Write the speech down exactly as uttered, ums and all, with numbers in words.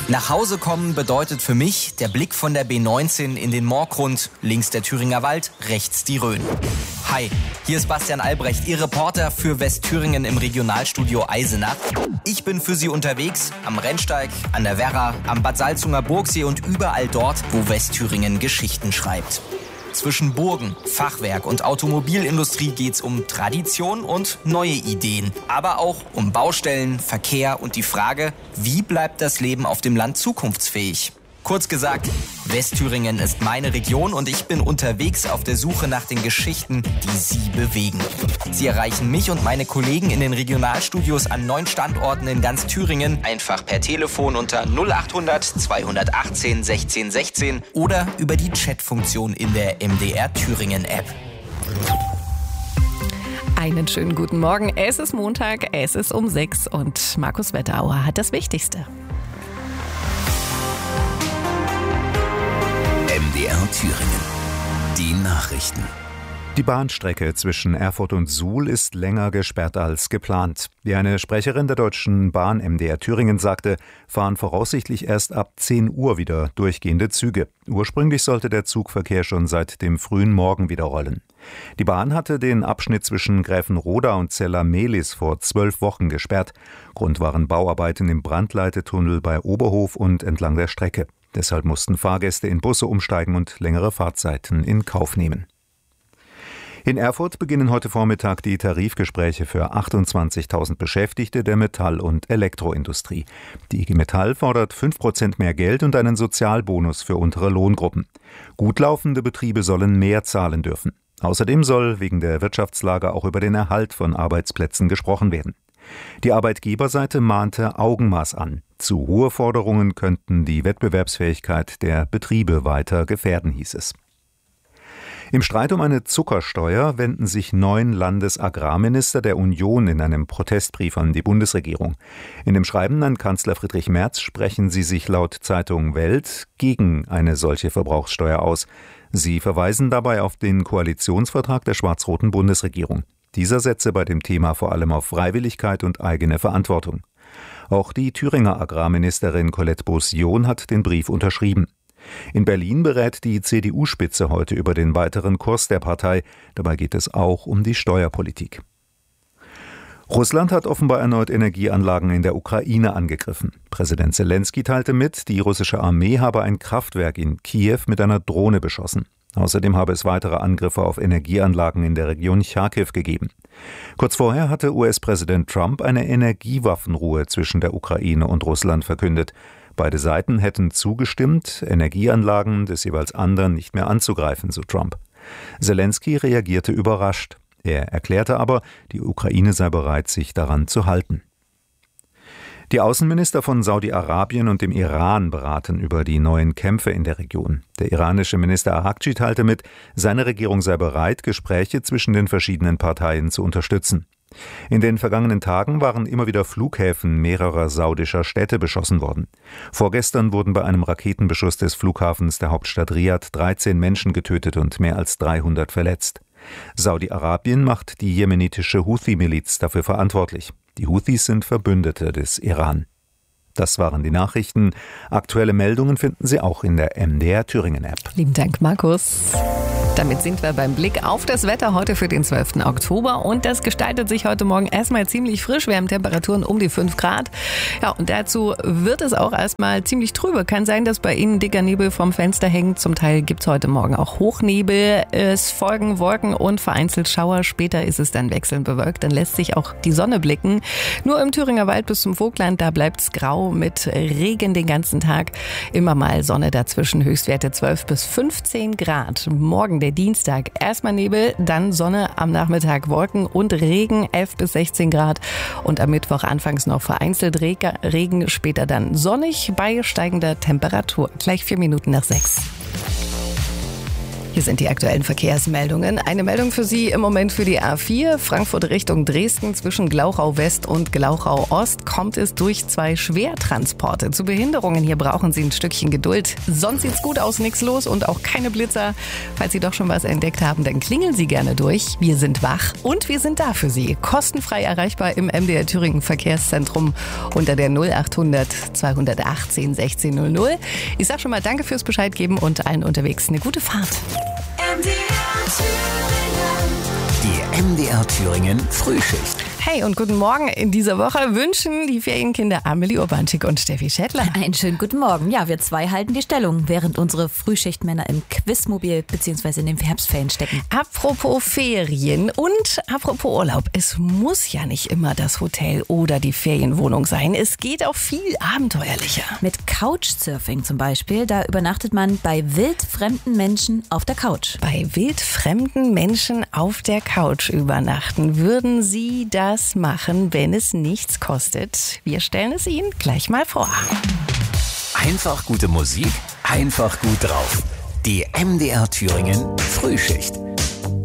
Nach Hause kommen bedeutet für mich der Blick von der B neunzehn in den Moorgrund, links der Thüringer Wald, rechts die Rhön. Hi, hier ist Bastian Albrecht, Ihr Reporter für Westthüringen im Regionalstudio Eisenach. Ich bin für Sie unterwegs am Rennsteig, an der Werra, am Bad Salzunger Burgsee und überall dort, wo Westthüringen Geschichten schreibt. Zwischen Burgen, Fachwerk und Automobilindustrie geht's um Tradition und neue Ideen. Aber auch um Baustellen, Verkehr und die Frage, wie bleibt das Leben auf dem Land zukunftsfähig? Kurz gesagt, Westthüringen ist meine Region und ich bin unterwegs auf der Suche nach den Geschichten, die Sie bewegen. Sie erreichen mich und meine Kollegen in den Regionalstudios an neun Standorten in ganz Thüringen einfach per Telefon unter null achthundert zweihundertachtzehn sechzehn sechzehn oder über die Chatfunktion in der M D R Thüringen App. Einen schönen guten Morgen. Es ist Montag, es ist um sechs und Markus Wetterauer hat das Wichtigste. M D R Thüringen. Die Nachrichten. Die Bahnstrecke zwischen Erfurt und Suhl ist länger gesperrt als geplant. Wie eine Sprecherin der Deutschen Bahn M D R Thüringen sagte, fahren voraussichtlich erst ab zehn Uhr wieder durchgehende Züge. Ursprünglich sollte der Zugverkehr schon seit dem frühen Morgen wieder rollen. Die Bahn hatte den Abschnitt zwischen Gräfenroda und Zella-Mehlis vor zwölf Wochen gesperrt. Grund waren Bauarbeiten im Brandleitetunnel bei Oberhof und entlang der Strecke. Deshalb mussten Fahrgäste in Busse umsteigen und längere Fahrtzeiten in Kauf nehmen. In Erfurt beginnen heute Vormittag die Tarifgespräche für achtundzwanzigtausend Beschäftigte der Metall- und Elektroindustrie. Die I G Metall fordert fünf Prozent mehr Geld und einen Sozialbonus für untere Lohngruppen. Gut laufende Betriebe sollen mehr zahlen dürfen. Außerdem soll wegen der Wirtschaftslage auch über den Erhalt von Arbeitsplätzen gesprochen werden. Die Arbeitgeberseite mahnte Augenmaß an. Zu hohe Forderungen könnten die Wettbewerbsfähigkeit der Betriebe weiter gefährden, hieß es. Im Streit um eine Zuckersteuer wenden sich neun Landesagrarminister der Union in einem Protestbrief an die Bundesregierung. In dem Schreiben an Kanzler Friedrich Merz sprechen sie sich laut Zeitung Welt gegen eine solche Verbrauchssteuer aus. Sie verweisen dabei auf den Koalitionsvertrag der schwarz-roten Bundesregierung. Dieser setze bei dem Thema vor allem auf Freiwilligkeit und eigene Verantwortung. Auch die Thüringer Agrarministerin Colette Beausillon hat den Brief unterschrieben. In Berlin berät die C D U-Spitze heute über den weiteren Kurs der Partei. Dabei geht es auch um die Steuerpolitik. Russland hat offenbar erneut Energieanlagen in der Ukraine angegriffen. Präsident Selenskyj teilte mit, die russische Armee habe ein Kraftwerk in Kiew mit einer Drohne beschossen. Außerdem habe es weitere Angriffe auf Energieanlagen in der Region Charkiw gegeben. Kurz vorher hatte U S-Präsident Trump eine Energiewaffenruhe zwischen der Ukraine und Russland verkündet. Beide Seiten hätten zugestimmt, Energieanlagen des jeweils anderen nicht mehr anzugreifen, so Trump. Selenskyj reagierte überrascht. Er erklärte aber, die Ukraine sei bereit, sich daran zu halten. Die Außenminister von Saudi-Arabien und dem Iran beraten über die neuen Kämpfe in der Region. Der iranische Minister Araqchi teilte mit, seine Regierung sei bereit, Gespräche zwischen den verschiedenen Parteien zu unterstützen. In den vergangenen Tagen waren immer wieder Flughäfen mehrerer saudischer Städte beschossen worden. Vorgestern wurden bei einem Raketenbeschuss des Flughafens der Hauptstadt Riad dreizehn Menschen getötet und mehr als dreihundert verletzt. Saudi-Arabien macht die jemenitische Houthi-Miliz dafür verantwortlich. Die Houthis sind Verbündete des Iran. Das waren die Nachrichten. Aktuelle Meldungen finden Sie auch in der M D R Thüringen App. Lieben Dank, Markus. Damit sind wir beim Blick auf das Wetter heute für den zwölften Oktober. Und das gestaltet sich heute Morgen erstmal ziemlich frisch. Wir haben Temperaturen um die fünf Grad. Ja, und dazu wird es auch erstmal ziemlich trübe. Kann sein, dass bei Ihnen dicker Nebel vom Fenster hängt. Zum Teil gibt es heute Morgen auch Hochnebel. Es folgen Wolken und vereinzelt Schauer. Später ist es dann wechselnd bewölkt. Dann lässt sich auch die Sonne blicken. Nur im Thüringer Wald bis zum Vogtland, da bleibt es grau mit Regen den ganzen Tag. Immer mal Sonne dazwischen. Höchstwerte zwölf bis fünfzehn Grad. Morgen der Dienstag. Erstmal Nebel, dann Sonne, am Nachmittag Wolken und Regen, elf bis sechzehn Grad. Und am Mittwoch anfangs noch vereinzelt Regen, später dann sonnig bei steigender Temperatur. Gleich vier Minuten nach sechs. Hier sind die aktuellen Verkehrsmeldungen. Eine Meldung für Sie im Moment für die A vier, Frankfurt Richtung Dresden. Zwischen Glauchau West und Glauchau Ost kommt es durch zwei Schwertransporte zu Behinderungen. Hier brauchen Sie ein Stückchen Geduld. Sonst sieht's gut aus, nichts los und auch keine Blitzer. Falls Sie doch schon was entdeckt haben, dann klingeln Sie gerne durch. Wir sind wach und wir sind da für Sie. Kostenfrei erreichbar im M D R Thüringen Verkehrszentrum unter der null achthundert zweihundertachtzehn sechzehn null null. Ich sag schon mal danke fürs Bescheid geben und allen unterwegs eine gute Fahrt. M D R Thüringen. Die M D R Thüringen Frühschicht. Hey und guten Morgen. In dieser Woche wünschen die Ferienkinder Amelie Urbanschik und Steffi Schädler. Einen schönen guten Morgen. Ja, wir zwei halten die Stellung, während unsere Frühschichtmänner im Quizmobil bzw. in den Herbstferien stecken. Apropos Ferien und apropos Urlaub. Es muss ja nicht immer das Hotel oder die Ferienwohnung sein. Es geht auch viel abenteuerlicher. Mit Couchsurfing zum Beispiel, da übernachtet man bei wildfremden Menschen auf der Couch. Bei wildfremden Menschen auf der Couch übernachten. Würden Sie das machen, wenn es nichts kostet? Wir stellen es Ihnen gleich mal vor. Einfach gute Musik, einfach gut drauf. Die M D R Thüringen Frühschicht.